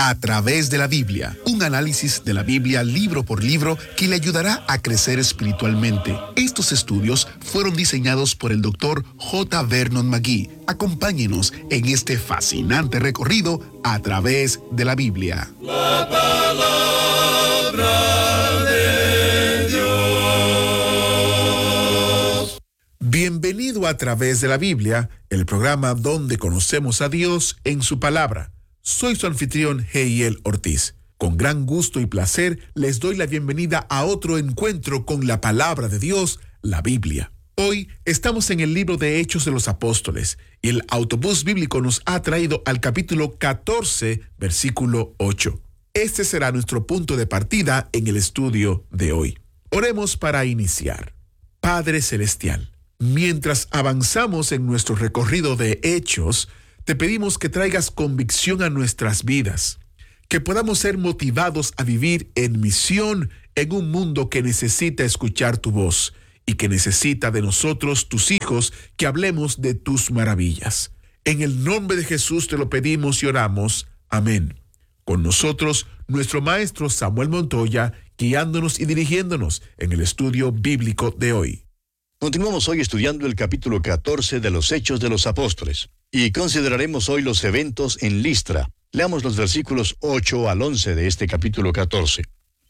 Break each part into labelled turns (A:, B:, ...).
A: A través de la Biblia, un análisis de la Biblia libro por libro que le ayudará a crecer espiritualmente. Estos estudios fueron diseñados por el Dr. J. Vernon McGee. Acompáñenos en este fascinante recorrido a través de la Biblia.
B: La palabra de Dios.
A: Bienvenido a Través de la Biblia, el programa donde conocemos a Dios en su palabra. Soy su anfitrión, Heiel Ortiz. Con gran gusto y placer les doy la bienvenida a otro encuentro con la palabra de Dios, la Biblia. Hoy estamos en el libro de Hechos de los Apóstoles y el autobús bíblico nos ha traído al capítulo 14, versículo 8. Este será nuestro punto de partida en el estudio de hoy. Oremos para iniciar. Padre Celestial, mientras avanzamos en nuestro recorrido de Hechos, te pedimos que traigas convicción a nuestras vidas, que podamos ser motivados a vivir en misión en un mundo que necesita escuchar tu voz y que necesita de nosotros, tus hijos, que hablemos de tus maravillas. En el nombre de Jesús te lo pedimos y oramos. Amén. Con nosotros, nuestro maestro Samuel Montoya, guiándonos y dirigiéndonos en el estudio bíblico de hoy.
C: Continuamos hoy estudiando el capítulo 14 de los Hechos de los Apóstoles y consideraremos hoy los eventos en Listra. Leamos los versículos 8 al 11 de este capítulo 14.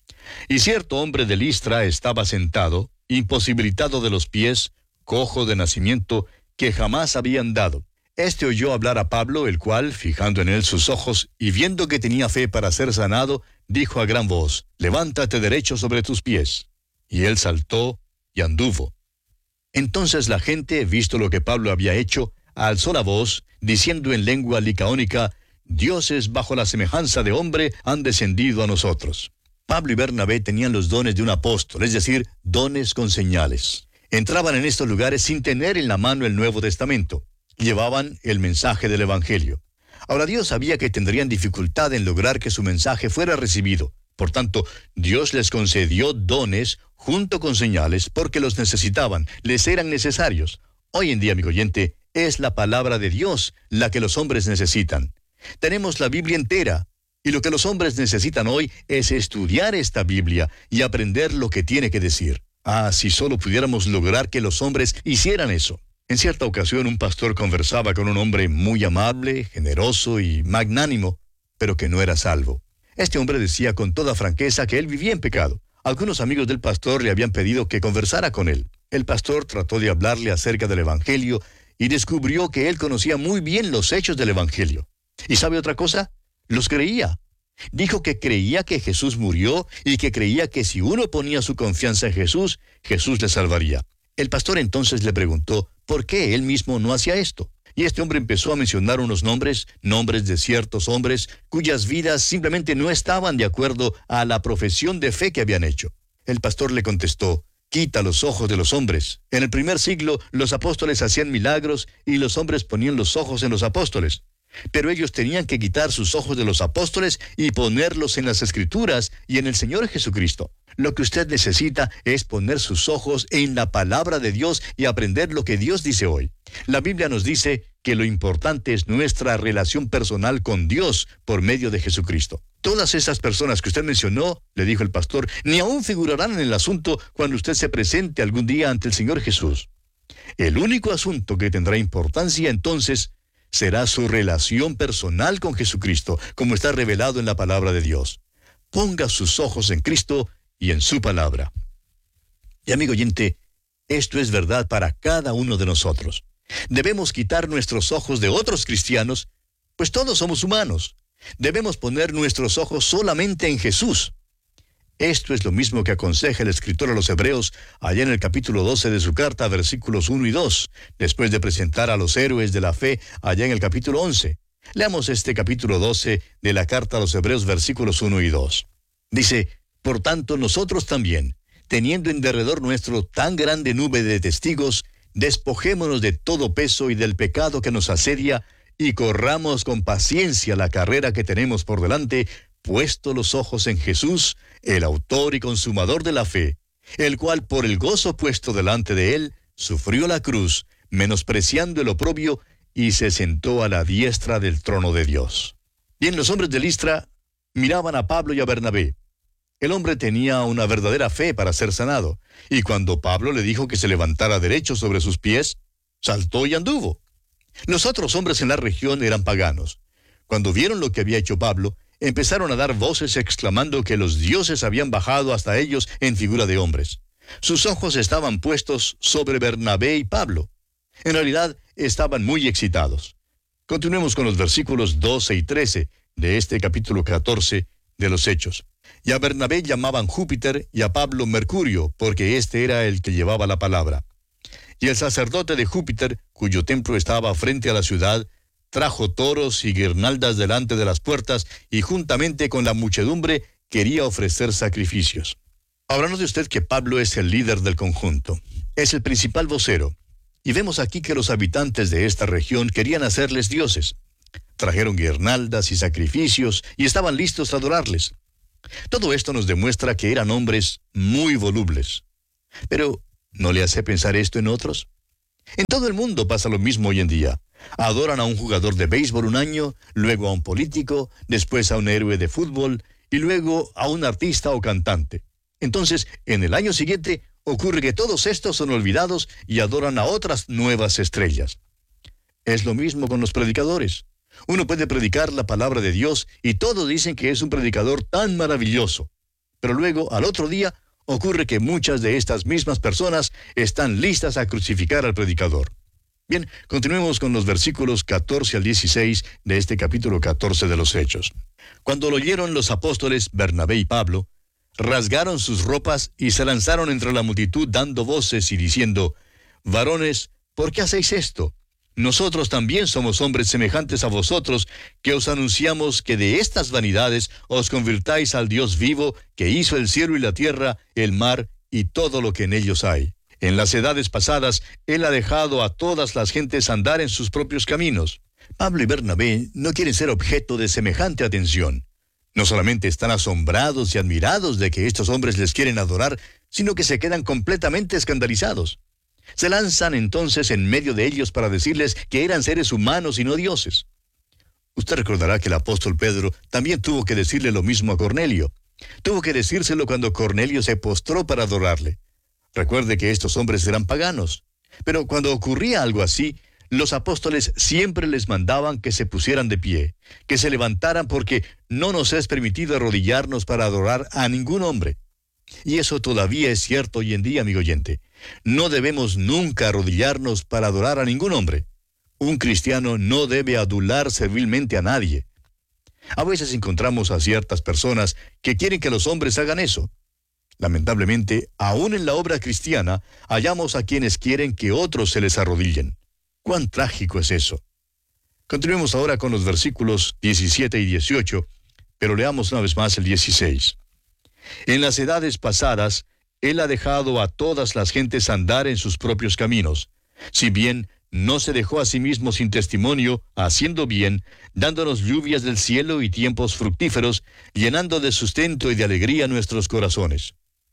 C: Y cierto hombre de Listra estaba sentado, imposibilitado de los pies, cojo de nacimiento, que jamás había andado. Este oyó hablar a Pablo, el cual, fijando en él sus ojos y viendo que tenía fe para ser sanado, dijo a gran voz: levántate derecho sobre tus pies. Y él saltó y anduvo. Entonces la gente, visto lo que Pablo había hecho, alzó la voz, diciendo en lengua licaónica: dioses bajo la semejanza de hombre han descendido a nosotros. Pablo y Bernabé tenían los dones de un apóstol, es decir, dones con señales. Entraban en estos lugares sin tener en la mano el Nuevo Testamento. Llevaban el mensaje del Evangelio. Ahora Dios sabía que tendrían dificultad en lograr que su mensaje fuera recibido. Por tanto, Dios les concedió dones junto con señales porque los necesitaban, les eran necesarios. Hoy en día, amigo oyente, es la palabra de Dios la que los hombres necesitan. Tenemos la Biblia entera, y lo que los hombres necesitan hoy es estudiar esta Biblia y aprender lo que tiene que decir. Ah, si solo pudiéramos lograr que los hombres hicieran eso. En cierta ocasión, un pastor conversaba con un hombre muy amable, generoso y magnánimo, pero que no era salvo. Este hombre decía con toda franqueza que él vivía en pecado. Algunos amigos del pastor le habían pedido que conversara con él. El pastor trató de hablarle acerca del Evangelio y descubrió que él conocía muy bien los hechos del Evangelio. ¿Y sabe otra cosa? Los creía. Dijo que creía que Jesús murió y que creía que si uno ponía su confianza en Jesús, Jesús le salvaría. El pastor entonces le preguntó por qué él mismo no hacía esto. Y este hombre empezó a mencionar unos nombres de ciertos hombres cuyas vidas simplemente no estaban de acuerdo a la profesión de fe que habían hecho. El pastor le contestó: quita los ojos de los hombres. En el primer siglo, los apóstoles hacían milagros y los hombres ponían los ojos en los apóstoles. Pero ellos tenían que quitar sus ojos de los apóstoles y ponerlos en las Escrituras y en el Señor Jesucristo. Lo que usted necesita es poner sus ojos en la palabra de Dios y aprender lo que Dios dice hoy. La Biblia nos dice que lo importante es nuestra relación personal con Dios por medio de Jesucristo. Todas esas personas que usted mencionó, le dijo el pastor, ni aún figurarán en el asunto cuando usted se presente algún día ante el Señor Jesús. El único asunto que tendrá importancia entonces será su relación personal con Jesucristo, como está revelado en la palabra de Dios. Ponga sus ojos en Cristo y en su palabra. Y amigo oyente, esto es verdad para cada uno de nosotros. Debemos quitar nuestros ojos de otros cristianos, pues todos somos humanos. Debemos poner nuestros ojos solamente en Jesús. Esto es lo mismo que aconseja el escritor a los Hebreos allá en el capítulo 12 de su carta, versículos 1 y 2, después de presentar a los héroes de la fe allá en el capítulo 11. Leamos este capítulo 12 de la carta a los Hebreos, versículos 1 y 2. Dice: por tanto, nosotros también, teniendo en derredor nuestro tan grande nube de testigos, despojémonos de todo peso y del pecado que nos asedia, y corramos con paciencia la carrera que tenemos por delante, puesto los ojos en Jesús, el autor y consumador de la fe, el cual por el gozo puesto delante de él, sufrió la cruz, menospreciando el oprobio, y se sentó a la diestra del trono de Dios. Bien, los hombres de Listra miraban a Pablo y a Bernabé. El hombre tenía una verdadera fe para ser sanado, y cuando Pablo le dijo que se levantara derecho sobre sus pies, saltó y anduvo. Los otros hombres en la región eran paganos. Cuando vieron lo que había hecho Pablo, empezaron a dar voces exclamando que los dioses habían bajado hasta ellos en figura de hombres. Sus ojos estaban puestos sobre Bernabé y Pablo. En realidad, estaban muy excitados. Continuemos con los versículos 12 y 13 de este capítulo 14 de los Hechos. Y a Bernabé llamaban Júpiter y a Pablo Mercurio, porque este era el que llevaba la palabra. Y el sacerdote de Júpiter, cuyo templo estaba frente a la ciudad, trajo toros y guirnaldas delante de las puertas, y juntamente con la muchedumbre quería ofrecer sacrificios. Ahora note usted que Pablo es el líder del conjunto. Es el principal vocero. Y vemos aquí que los habitantes de esta región querían hacerles dioses. Trajeron guirnaldas y sacrificios y estaban listos a adorarles. Todo esto nos demuestra que eran hombres muy volubles. Pero, ¿no le hace pensar esto en otros? En todo el mundo pasa lo mismo hoy en día. Adoran a un jugador de béisbol un año, luego a un político, después a un héroe de fútbol y luego a un artista o cantante. Entonces, en el año siguiente, ocurre que todos estos son olvidados y adoran a otras nuevas estrellas. Es lo mismo con los predicadores. Uno puede predicar la palabra de Dios y todos dicen que es un predicador tan maravilloso. Pero luego, al otro día, ocurre que muchas de estas mismas personas están listas a crucificar al predicador. Bien, continuemos con los versículos 14 al 16 de este capítulo 14 de los Hechos. Cuando lo oyeron los apóstoles Bernabé y Pablo, rasgaron sus ropas y se lanzaron entre la multitud dando voces y diciendo: «Varones, ¿por qué hacéis esto? Nosotros también somos hombres semejantes a vosotros, que os anunciamos que de estas vanidades os convirtáis al Dios vivo, que hizo el cielo y la tierra, el mar y todo lo que en ellos hay. En las edades pasadas, Él ha dejado a todas las gentes andar en sus propios caminos». Pablo y Bernabé no quieren ser objeto de semejante atención. No solamente están asombrados y admirados de que estos hombres les quieren adorar, sino que se quedan completamente escandalizados. Se lanzan entonces en medio de ellos para decirles que eran seres humanos y no dioses. Usted recordará que el apóstol Pedro también tuvo que decirle lo mismo a Cornelio. Tuvo que decírselo cuando Cornelio se postró para adorarle. Recuerde que estos hombres eran paganos. Pero cuando ocurría algo así, los apóstoles siempre les mandaban que se pusieran de pie, que se levantaran, porque no nos es permitido arrodillarnos para adorar a ningún hombre. Y eso todavía es cierto hoy en día, amigo oyente. No debemos nunca arrodillarnos para adorar a ningún hombre. Un cristiano no debe adular servilmente a nadie. A veces encontramos a ciertas personas que quieren que los hombres hagan eso. Lamentablemente, aún en la obra cristiana, hallamos a quienes quieren que otros se les arrodillen. ¡Cuán trágico es eso! Continuemos ahora con los versículos 17 y 18, pero leamos una vez más el 16. En las edades pasadas, Él ha dejado a todas las gentes andar en sus propios caminos. Si bien no se dejó a sí mismo sin testimonio, haciendo bien, dándonos lluvias del cielo y tiempos fructíferos, llenando de sustento y de alegría nuestros corazones.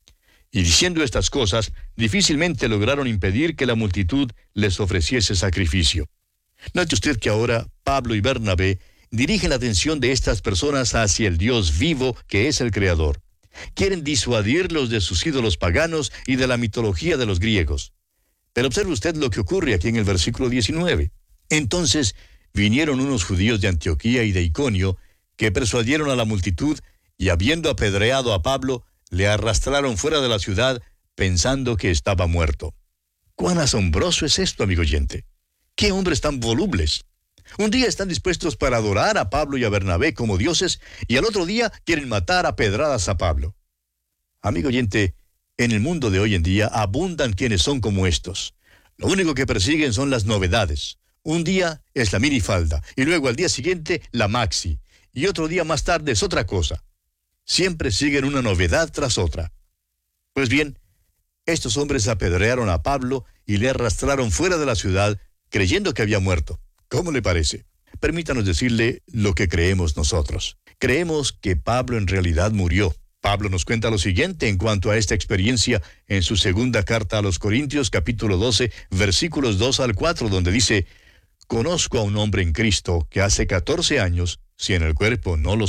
C: Y diciendo estas cosas, difícilmente lograron impedir que la multitud les ofreciese sacrificio. Note usted que ahora Pablo y Bernabé dirigen la atención de estas personas hacia el Dios vivo que es el Creador. Quieren disuadirlos de sus ídolos paganos y de la mitología de los griegos. Pero observe usted lo que ocurre aquí en el versículo 19. Entonces vinieron unos judíos de Antioquía y de Iconio, que persuadieron a la multitud, y habiendo apedreado a Pablo, le arrastraron fuera de la ciudad, pensando que estaba muerto. ¡Cuán asombroso es esto, amigo oyente! ¡Qué hombres tan volubles! Un día están dispuestos para adorar a Pablo y a Bernabé como dioses, y al otro día quieren matar a pedradas a Pablo. Amigo oyente, en el mundo de hoy en día abundan quienes son como estos. Lo único que persiguen son las novedades. Un día es la minifalda, y luego al día siguiente la maxi, y otro día más tarde es otra cosa. Siempre siguen una novedad tras otra. Pues bien, estos hombres apedrearon a Pablo y le arrastraron fuera de la ciudad, creyendo que había muerto. ¿Cómo le parece? Permítanos decirle lo que creemos nosotros. Creemos que Pablo en realidad murió. Pablo nos cuenta lo siguiente en cuanto a esta experiencia en su segunda carta a los Corintios, capítulo 12, versículos 2 al 4, donde dice: «Conozco a un hombre en Cristo que hace 14 años, si en el cuerpo no lo sé,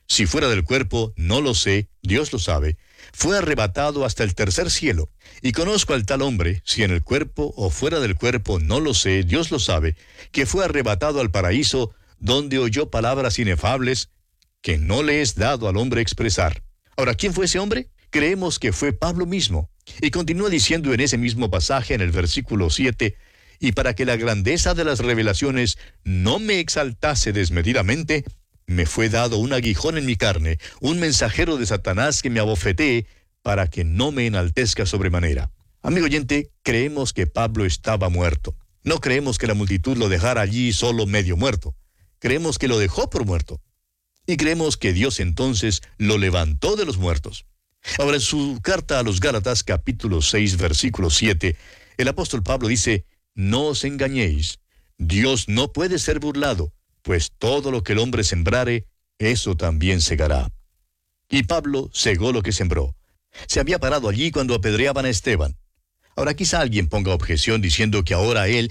C: si fuera del cuerpo, no lo sé, Dios lo sabe, fue arrebatado hasta el tercer cielo. Y conozco al tal hombre, si en el cuerpo o fuera del cuerpo, no lo sé, Dios lo sabe, que fue arrebatado al paraíso, donde oyó palabras inefables que no le es dado al hombre expresar. Ahora, ¿quién fue ese hombre? Creemos que fue Pablo mismo. Y continúa diciendo en ese mismo pasaje, en el versículo 7, y para que la grandeza de las revelaciones no me exaltase desmedidamente, me fue dado un aguijón en mi carne, un mensajero de Satanás que me abofetee, para que no me enaltezca sobremanera. Amigo oyente, creemos que Pablo estaba muerto. No creemos que la multitud lo dejara allí solo medio muerto. Creemos que lo dejó por muerto. Y creemos que Dios entonces lo levantó de los muertos. Ahora, en su carta a los Gálatas, capítulo 6, versículo 7, el apóstol Pablo dice: no os engañéis, Dios no puede ser burlado, pues todo lo que el hombre sembrare, eso también segará. Y Pablo segó lo que sembró. Se había parado allí cuando apedreaban a Esteban. Ahora quizá alguien ponga objeción diciendo que ahora él